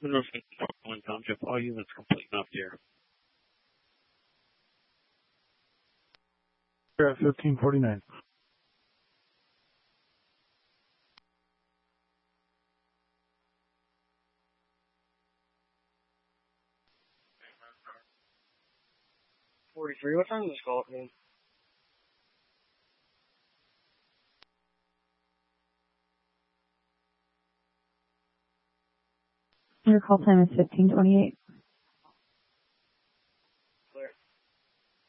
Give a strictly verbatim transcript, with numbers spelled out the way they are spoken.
Monroe Northland Township, all units complete and off the air. You're at fifteen forty-nine. forty-three, what time is this call coming? Your call time is fifteen twenty-eight.